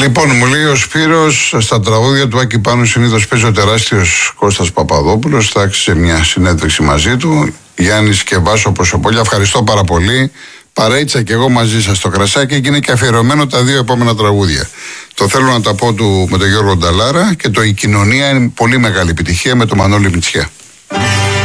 Λοιπόν, μου λέει ο Σπύρος, στα τραγούδια του Άκη Πάνου συνήθως παίζει ο τεράστιος Κώστας Παπαδόπουλος. Θα άξιζε μια συνέντευξη μαζί του. Γιάννης και Βάσο Προσωπόλια, ευχαριστώ πάρα πολύ. Παρέτσα και εγώ μαζί σας στο κρασάκι και είναι και αφιερωμένο τα δύο επόμενα τραγούδια. Το θέλω να τα πω με τον Γιώργο Νταλάρα και το «Η κοινωνία» είναι πολύ μεγάλη επιτυχία με τον Μανώλη Μητσιά.